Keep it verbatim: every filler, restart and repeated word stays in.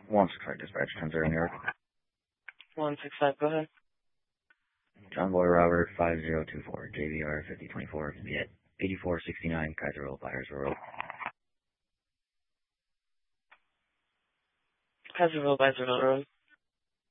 one six five dispatch, ten zero New York. one six five, go ahead. John Boy Robert five zero two four, J V R fifty twenty-four, eighty-four sixty-nine, Kaiserville, Byersville Road. Kaiserville, Byersville Road.